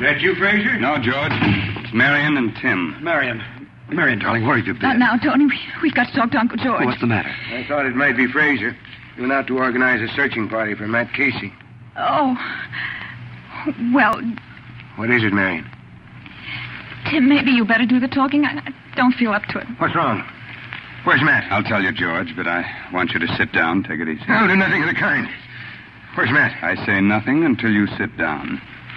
that you, Fraser? No, George. It's Marion and Tim. Marion, darling, where have you been? Not now, Tony. We've got to talk to Uncle George. What's the matter? I thought it might be Fraser. He went out to organize a searching party for Matt Casey. Oh. Well, What is it, Marion? Tim, maybe you better do the talking. I don't feel up to it. What's wrong? Where's Matt? I'll tell you, George, but I want you to sit down. Take it easy. I'll do nothing of the kind. Where's Matt? I say nothing until you sit down.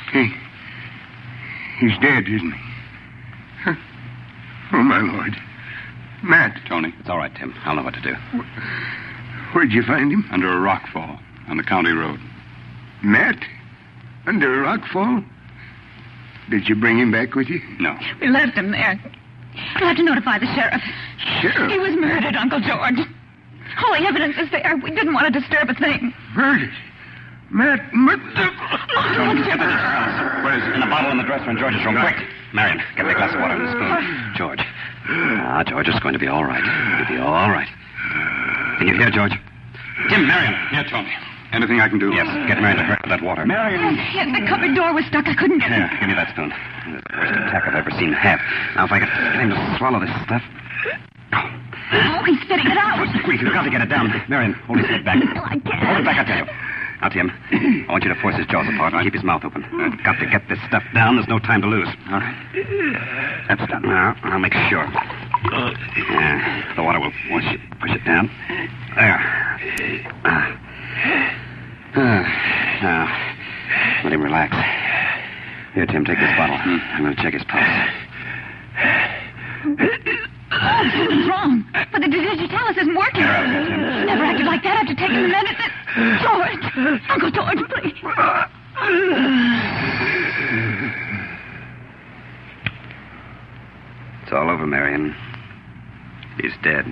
He's dead, isn't he? Huh. Oh, my Lord. Matt. Tony. It's all right, Tim. I'll know what to do. Where'd you find him? Under a rock fall on the county road. Matt? Under a rock fall? Did you bring him back with you? No. We left him there. We'll have to notify the sheriff. Sheriff? He was murdered, Uncle George. All the evidence is there. We didn't want to disturb a thing. Murdered? Matt Get the Where is it? In the bottle in the dresser in George's room. Quick. Marion, get me a glass of water and a spoon. George. George, it's going to be all right. It'll be all right. Can you hear, George? Tim, Marion. Here, Tony. Anything I can do? Yes, get Marion to hurry with that water. Marion. Yes, the cupboard door was stuck. I couldn't get Here, it. give me that spoon. This is the worst attack I've ever seen have. Now, if I could get him to swallow this stuff. Oh, he's spitting it out. Quick, you've got to get it down. Marion, hold his head back. Oh, I can't. Hold it back, I tell you. Now, Tim, I want you to force his jaws apart and keep his mouth open. I've got to get this stuff down. There's no time to lose. All right. That's done. Now, I'll make sure. The water will push it down. There. Now, let him relax. Here, Tim, take this bottle. I'm going to check his pulse. Oh, something's wrong. But the digitalis isn't working. Here, I'll get him. He never acted like that after taking the medicine. George. Uncle George, please. It's all over, Marion. He's dead.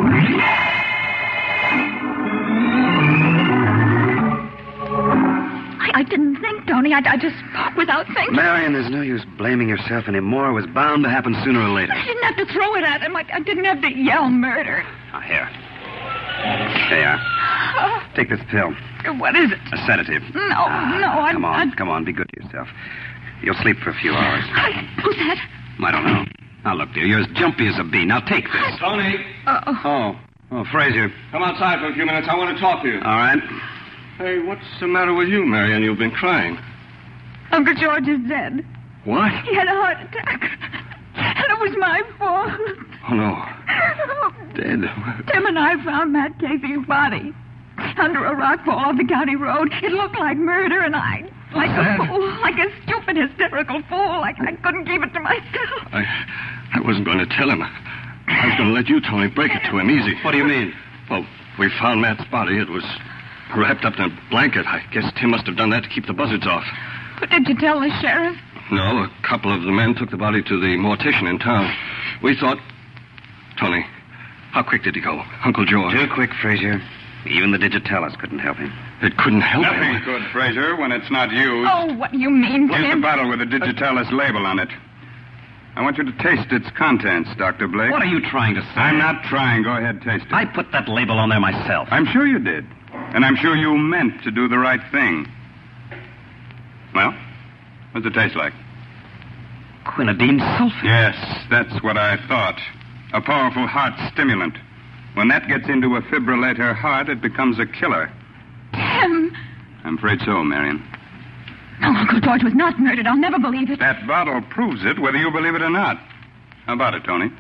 I didn't think, Tony. I just spoke without thinking. Marion, there's no use blaming yourself anymore. It was bound to happen sooner or later. I didn't have to throw it at him. I didn't have to yell murder. Here. There you are. Take this pill. What is it? A sedative. No, Come on. Be good to yourself. You'll sleep for a few hours. Who's that? I don't know. Now, look, dear, you're as jumpy as a bee. Now, take this. Tony. Oh, Fraser. Come outside for a few minutes. I want to talk to you. All right. Hey, what's the matter with you, Marion? You've been crying. Uncle George is dead. What? He had a heart attack. And it was my fault. Oh, no. Dead? Tim and I found Matt Casey's body under a rock fall off the county road. It looked like murder, and I, like a fool, like a stupid, hysterical fool, I couldn't keep it to myself. I wasn't going to tell him. I was going to let you, Tony, break it to him easy. What do you mean? Well, we found Matt's body. It was wrapped up in a blanket. I guess Tim must have done that to keep the buzzards off. But did you tell the sheriff? No, a couple of the men took the body to the mortician in town. We thought... Tony, how quick did he go? Uncle George. Too quick, Fraser. Even the digitalis couldn't help him. It couldn't help him. Nothing could, Fraser, when it's not used. Oh, what do you mean, Here's the Tim? bottle with the digitalis label on it. I want you to taste its contents, Dr. Blake. What are you trying to say? I'm not trying. Go ahead, taste it. I put that label on there myself. I'm sure you did. And I'm sure you meant to do the right thing. Well, what's it taste like? Quinidine sulfate. Yes, that's what I thought. A powerful heart stimulant. When that gets into a fibrillator heart, it becomes a killer. Tim. I'm afraid so, Marion. No, Uncle George was not murdered. I'll never believe it. That bottle proves it, whether you believe it or not. How about it, Tony?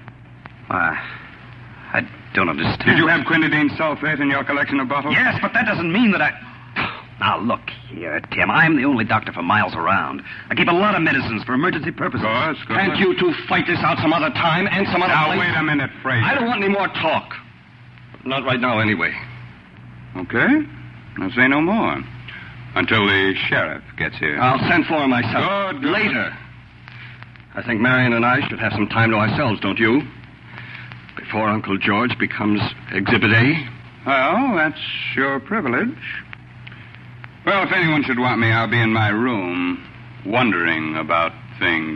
I don't understand. Did you have quinidine sulfate in your collection of bottles? Yes, but that doesn't mean that I... Now, look here, Tim. I'm the only doctor for miles around. I keep a lot of medicines for emergency purposes. Of course. Can't you two fight this out some other time and some other Now, place? wait a minute, Fraser. I don't want any more talk. Not right now, anyway. Okay. I'll say no more. Until the sheriff gets here. I'll send for him myself. Good. Later. I think Marion and I should have some time to ourselves, don't you? Before Uncle George becomes Exhibit A. Well, that's your privilege. Well, if anyone should want me, I'll be in my room, wondering about things.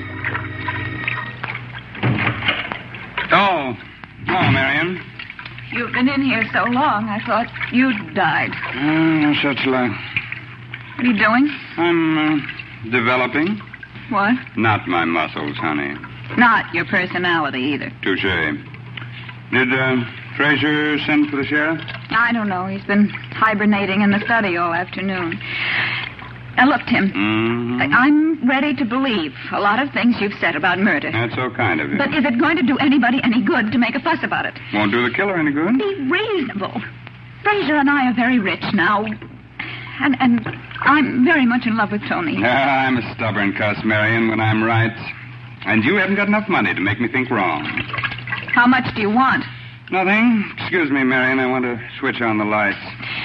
Oh, Marion. You've been in here so long, I thought you'd died. No such luck. What are you doing? I'm developing. What? Not my muscles, honey. Not your personality either. Touche. Did Fraser send for the sheriff? I don't know. He's been hibernating in the study all afternoon. Now, look, Tim. Mm-hmm. I'm ready to believe a lot of things you've said about murder. That's so kind of you. But is it going to do anybody any good to make a fuss about it? Won't do the killer any good. Be reasonable. Fraser and I are very rich now. And I'm very much in love with Tony. I'm a stubborn cuss, Marion, when I'm right. And you haven't got enough money to make me think wrong. How much do you want? Nothing. Excuse me, Marion. I want to switch on the lights.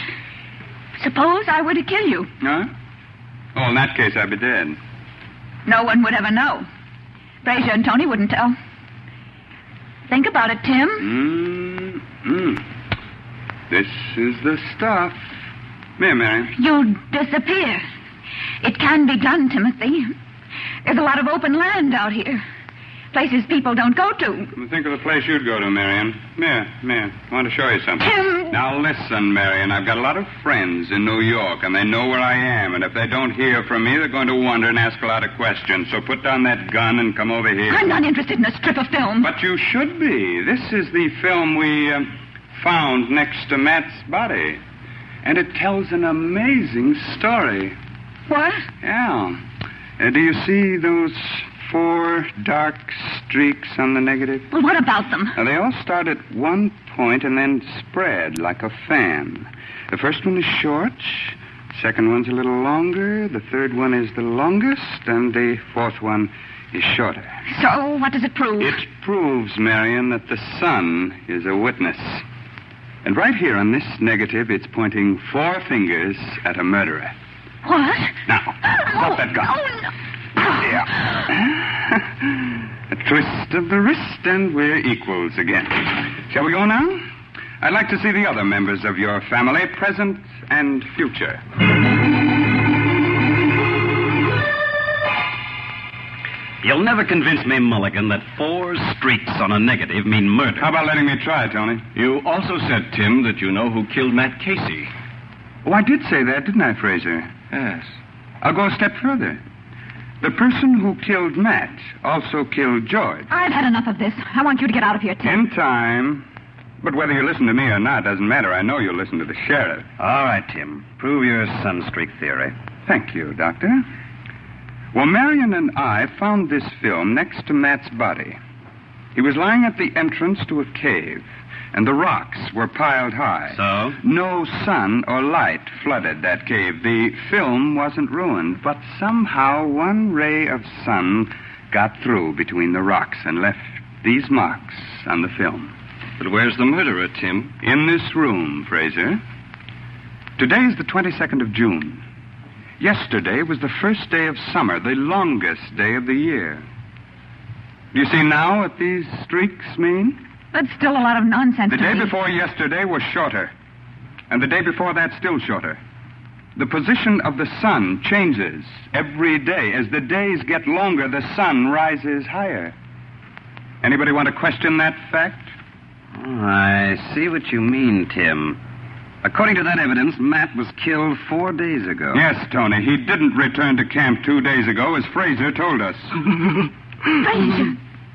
Suppose I were to kill you. Huh? Oh, in that case, I'd be dead. No one would ever know. Fraser and Tony wouldn't tell. Think about it, Tim. This is the stuff. Here, Marion. You'd disappear. It can be done, Timothy. There's a lot of open land out here. Places people don't go to. Think of the place you'd go to, Marion. Here. I want to show you something. Tim! Now, listen, Marion. I've got a lot of friends in New York, and they know where I am. And if they don't hear from me, they're going to wonder and ask a lot of questions. So put down that gun and come over here. I'm not interested in a strip of film. But you should be. This is the film we found next to Matt's body. And it tells an amazing story. What? Yeah. Do you see those 4 dark streaks on the negative? Well, what about them? Now, they all start at one point and then spread like a fan. The first one is short. Second one's a little longer. The third one is the longest. And the fourth one is shorter. So, what does it prove? It proves, Marion, that the sun is a witness. And right here on this negative, it's pointing 4 fingers at a murderer. What? Now, drop that gun. Oh, no. Yeah. A twist of the wrist, and we're equals again. Shall we go now? I'd like to see the other members of your family, present and future. You'll never convince me, Mulligan, that 4 streaks on a negative mean murder. How about letting me try, Tony? You also said, Tim, that you know who killed Matt Casey. Oh, I did say that, didn't I, Fraser? Yes. I'll go a step further. The person who killed Matt also killed George. I've had enough of this. I want you to get out of here, Tim. In time. But whether you listen to me or not doesn't matter. I know you'll listen to the sheriff. All right, Tim. Prove your sunstreak theory. Thank you, Doctor. Well, Marion and I found this film next to Matt's body. He was lying at the entrance to a cave, and the rocks were piled high. So? No sun or light flooded that cave. The film wasn't ruined, but somehow one ray of sun got through between the rocks and left these marks on the film. But where's the murderer, Tim? In this room, Fraser. Today is the 22nd of June. Yesterday was the first day of summer, the longest day of the year. Do you see now what these streaks mean? That's still a lot of nonsense. The to day me. before yesterday was shorter. And the day before that still shorter. The position of the sun changes every day. As the days get longer, the sun rises higher. Anybody want to question that fact? Oh, I see what you mean, Tim. According to that evidence, Matt was killed 4 days ago. Yes, Tony. He didn't return to camp 2 days ago, as Fraser told us. Fraser.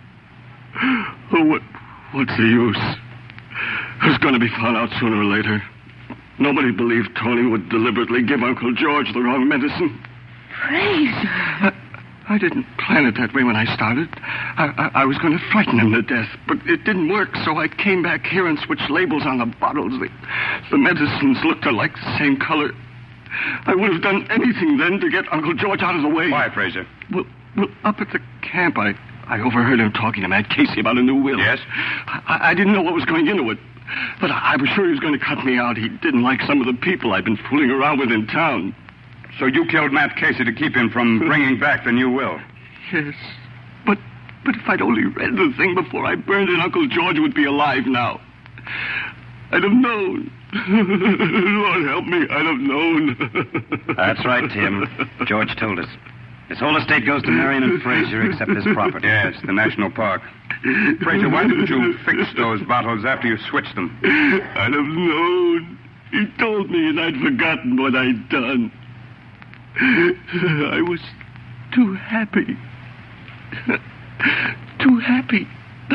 Oh, what's the use? It was going to be found out sooner or later. Nobody believed Tony would deliberately give Uncle George the wrong medicine. Fraser. I didn't plan it that way when I started. I was going to frighten him to death, but it didn't work, so I came back here and switched labels on the bottles. The medicines looked alike, the same color. I would have done anything then to get Uncle George out of the way. Why, Fraser? Well, up at the camp, I overheard him talking to Matt Casey about a new will. Yes? I didn't know what was going into it, but I was sure he was going to cut me out. He didn't like some of the people I've been fooling around with in town. So you killed Matt Casey to keep him from bringing back the new will? Yes. But if I'd only read the thing before I burned it, Uncle George would be alive now. I'd have known. Lord help me, I'd have known. That's right, Tim. George told us. This whole estate goes to Marion and Fraser, except this property. Yes, the National Park. Fraser, why didn't you fix those bottles after you switched them? I'd have known. He told me and I'd forgotten what I'd done. I was too happy. Too happy.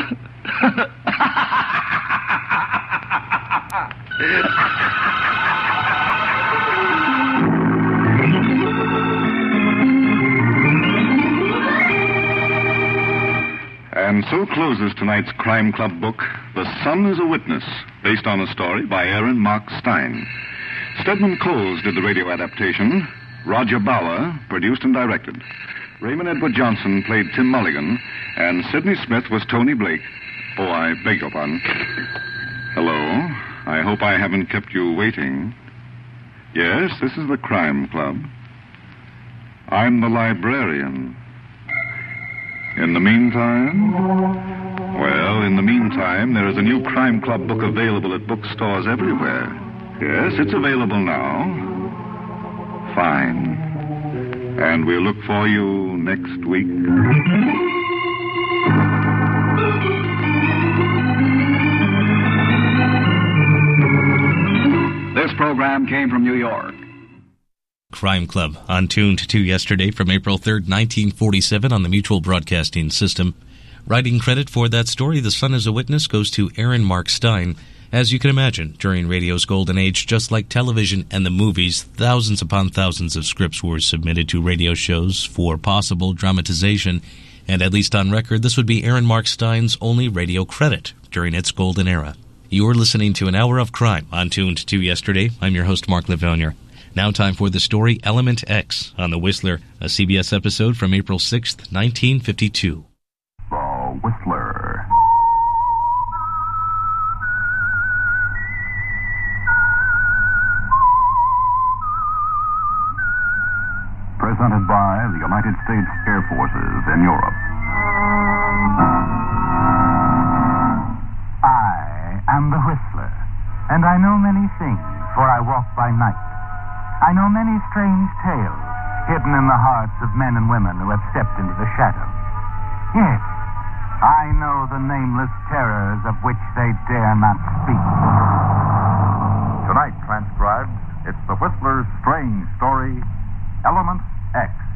And so closes tonight's Crime Club book, The Sun is a Witness, based on a story by Aaron Mark Stein. Stedman Coles did the radio adaptation. Roger Bauer produced and directed. Raymond Edward Johnson played Tim Mulligan, and Sidney Smith was Tony Blake. Oh, I beg your pardon. Hello. I hope I haven't kept you waiting. Yes, this is the Crime Club. I'm the librarian. In the meantime? Well, in the meantime, there is a new Crime Club book available at bookstores everywhere. Yes, it's available now. Fine. And we'll look for you next week. This program came from New York. Crime Club, on Tuned to yesterday from April 3rd, 1947 on the Mutual Broadcasting System. Writing credit for that story, The Sun is a Witness, goes to Aaron Mark Stein. As you can imagine, during radio's golden age, just like television and the movies, thousands upon thousands of scripts were submitted to radio shows for possible dramatization, and at least on record, this would be Aaron Mark Stein's only radio credit during its golden era. You're listening to an hour of crime on Tuned to yesterday. I'm your host, Mark Livonia. Now time for the story Element X on The Whistler, a CBS episode from April 6th, 1952. The Whistler. Presented by the United States Air Forces in Europe. I am the Whistler, and I know many things, for I walk by night. I know many strange tales hidden in the hearts of men and women who have stepped into the shadows. Yes, I know the nameless terrors of which they dare not speak. Tonight transcribed, it's the Whistler's strange story, Element X.